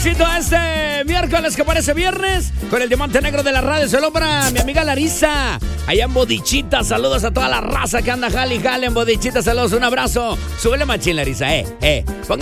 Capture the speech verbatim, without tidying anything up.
éxito este miércoles que parece viernes con el diamante negro de la radio. Se lo para mi amiga Larisa allá en Bodichita. Saludos a toda la raza que anda jale y jale en Bodichita. Saludos, un abrazo. Súbele machín, Larisa, eh, eh. Póngale